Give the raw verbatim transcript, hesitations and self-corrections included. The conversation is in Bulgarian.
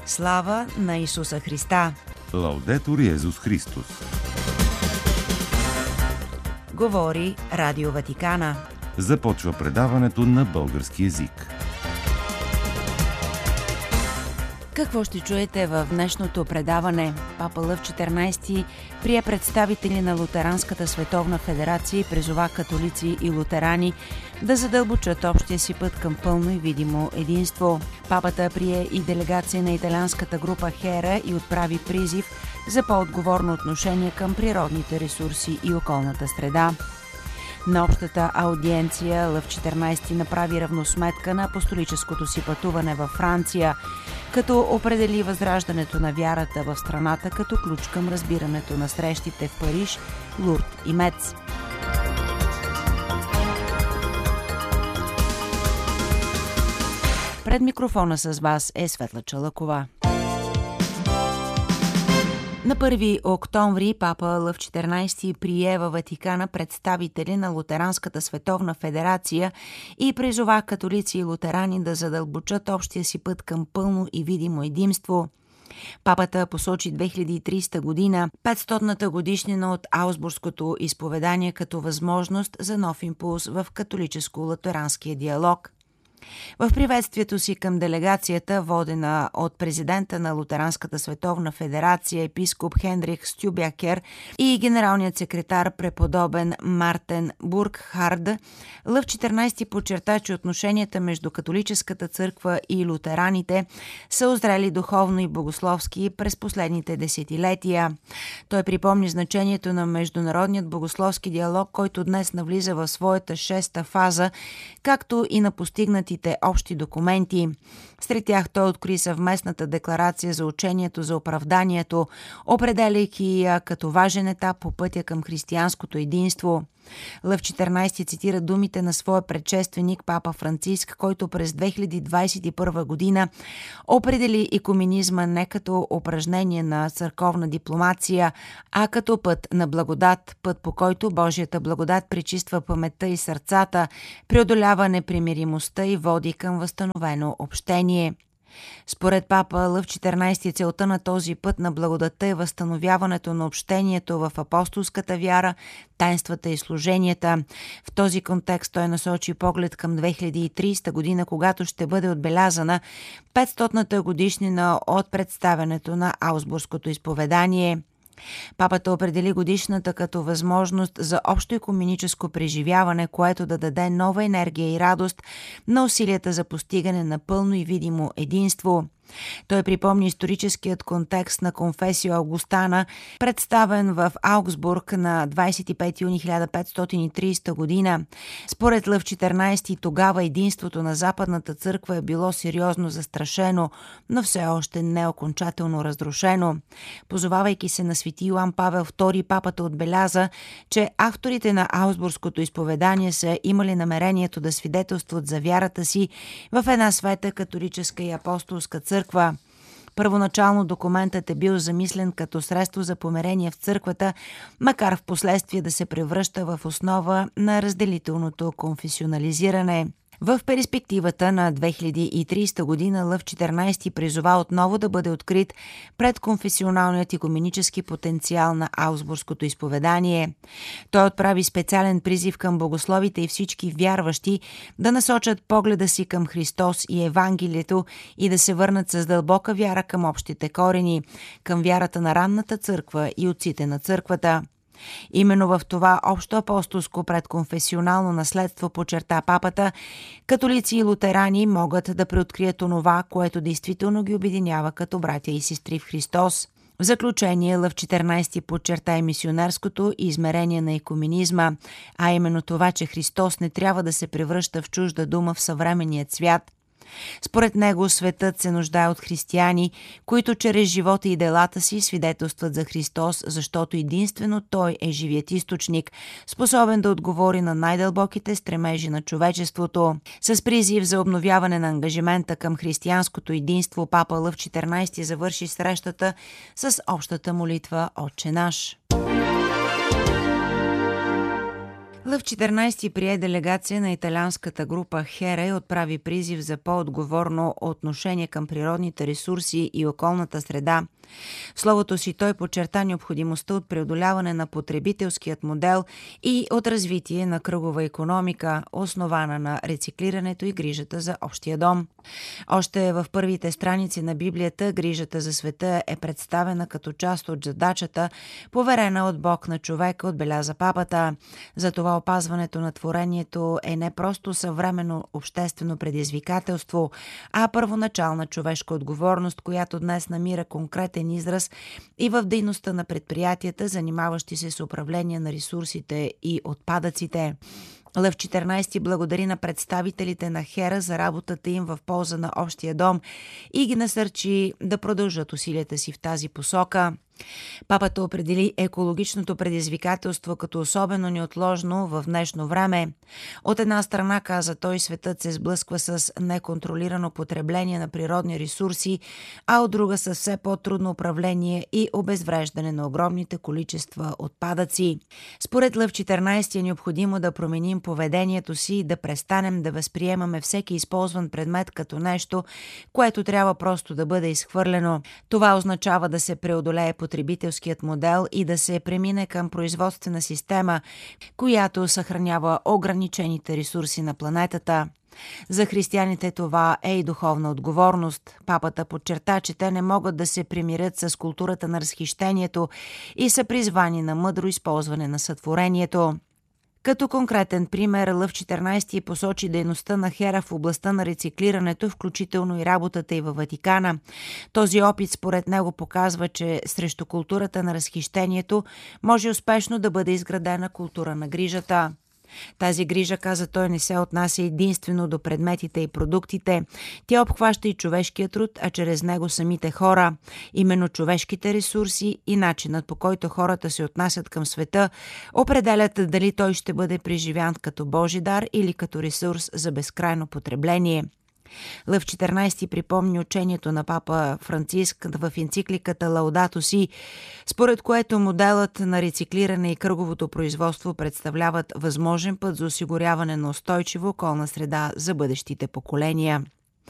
Слава на Исуса Христа! Лаудетур Йезус Христос! Говори Радио Ватикана. Започва предаването на български език. Какво ще чуете в днешното предаване? Папа Лъв четиринайсети прие представители на Лутеранската световна федерация и призова католици и лутерани да задълбочат общия си път към пълно и видимо единство. Папата прие и делегация на италианската група Хера и отправи призив за по-отговорно отношение към природните ресурси и околната среда. На общата аудиенция Лъв четиринайсети направи равносметка на апостолическото си пътуване във Франция, като определи възраждането на вярата в страната като ключ към разбирането на срещите в Париж, Лурд и Мец. Пред микрофона с вас е Светла Чалъкова. На първи октомври папа Лъв четиринайсети прие във Ватикана представители на Лутеранската световна федерация и призова католици и лутерани да задълбочат общия си път към пълно и видимо единство. Папата посочи две хиляди и тридесета година, петстотната годишнина от Аусбургското изповедание като възможност за нов импулс в католическо-лутеранския диалог. В приветствието си към делегацията, водена от президента на Лутеранската световна федерация епископ Хенрих Стюбякер и генералният секретар преподобен Мартен Бургхард, Лъв четиринайсети подчерта, че отношенията между католическата църква и лутераните са озрели духовно и богословски през последните десетилетия. Той припомни значението на международният богословски диалог, който днес навлиза в своята шеста фаза, както и на постигнатите общи документи. Сред тях той откри съвместната декларация за учението за оправданието, определяйки я като важен етап по пътя към християнското единство. Лъв четиринайсети цитира думите на своя предшественик папа Франциск, който през две хиляди двайсет и първа година определи икуменизма не като упражнение на църковна дипломация, а като път на благодат, път по който Божията благодат пречиства паметта и сърцата, преодолява непримиримостта и води към възстановено общение. Според папа Лъв четиринайсети целта на този път на благодатта е възстановяването на общението в апостолската вяра, таинствата и служенията. В този контекст той насочи поглед към две хиляди и тридесета година, когато ще бъде отбелязана петстотната годишнина от представянето на Аусбургското изповедание. Папата определи годишната като възможност за общо икуменическо преживяване, което да даде нова енергия и радост на усилията за постигане на пълно и видимо единство. Той припомни историческият контекст на конфесио Аугустана, представен в Аугсбург на двайсет и пети юни хиляда петстотин и тридесета година. Според Лъв четиринайсети тогава единството на Западната църква е било сериозно застрашено, но все още не окончателно разрушено. Позовавайки се на свети Йоан Павел втори, папата отбеляза, че авторите на Аусбургското изповедание са имали намерението да свидетелстват за вярата си в една света католическа и апостолска църква. Първоначално документът е бил замислен като средство за помирение в църквата, макар в последствие да се превръща в основа на разделителното конфесионализиране. В перспективата на две хиляди и тридесета година Лъв четиринайсети призова отново да бъде открит пред конфесионалният икуменически потенциал на Аусбургското изповедание. Той отправи специален призив към богословите и всички вярващи да насочат погледа си към Христос и Евангелието и да се върнат с дълбока вяра към общите корени, към вярата на ранната църква и отците на църквата. Именно в това общо апостолско предконфесионално наследство, подчерта папата, католици и лутерани могат да преоткрият онова, което действително ги обединява като братя и сестри в Христос. В заключение Лъв четиринайсети подчерта и мисионерското измерение на икуменизма, а именно това, че Христос не трябва да се превръща в чужда дума в съвременния свят. Според него светът се нуждае от християни, които чрез живота и делата си свидетелстват за Христос, защото единствено Той е живият източник, способен да отговори на най-дълбоките стремежи на човечеството. С призив за обновяване на ангажимента към християнското единство, папа Лъв четиринайсети завърши срещата с общата молитва Отче наш. Лъв четиринайсети прие делегация на италианската група Хера и отправи призив за по-отговорно отношение към природните ресурси и околната среда. В словото си той подчерта необходимостта от преодоляване на потребителският модел и от развитие на кръгова икономика, основана на рециклирането и грижата за общия дом. Още в първите страници на Библията грижата за света е представена като част от задачата, поверена от Бог на човека, отбеляза папата. Затова опазването на творението е не просто съвременно обществено предизвикателство, а първоначална човешка отговорност, която днес намира конкретен израз и в дейността на предприятията, занимаващи се с управление на ресурсите и отпадъците. Лъв четиринайсети благодари на представителите на Хера за работата им в полза на общия дом и ги насърчи да продължат усилията си в тази посока. Папата определи екологичното предизвикателство като особено неотложно в днешно време. От една страна, каза той, светът се сблъсква с неконтролирано потребление на природни ресурси, а от друга с все по-трудно управление и обезвреждане на огромните количества отпадъци. Според Лъв четиринайсети е необходимо да променим поведението си и да престанем да възприемаме всеки използван предмет като нещо, което трябва просто да бъде изхвърлено. Това означава да се преодолее потребителският модел и да се премине към производствена система, която съхранява ограничените ресурси на планетата. За християните това е и духовна отговорност. Папата подчерта, че те не могат да се примирят с културата на разхищението и са призвани на мъдро използване на сътворението. Като конкретен пример, Лъв четиринайсети посочи дейността на Хера в областта на рециклирането, включително и работата й във Ватикана. Този опит според него показва, че срещу културата на разхищението може успешно да бъде изградена култура на грижата. Тази грижа, каза той, не се отнася единствено до предметите и продуктите. Тя обхваща и човешкия труд, а чрез него самите хора. Именно човешките ресурси и начинът, по който хората се отнасят към света, определят дали той ще бъде преживян като Божи дар или като ресурс за безкрайно потребление. Лъв четиринайсети припомни учението на папа Франциск в енцикликата Лаудато Си, според което моделът на рециклиране и кръговото производство представляват възможен път за осигуряване на устойчива околна среда за бъдещите поколения.